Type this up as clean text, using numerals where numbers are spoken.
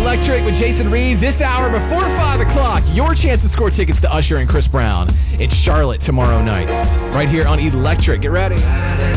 Electric with Jason Reed. This hour before 5 o'clock, your chance to score tickets to Usher and Chris Brown in Charlotte tomorrow night. Right here on Electric. Get ready.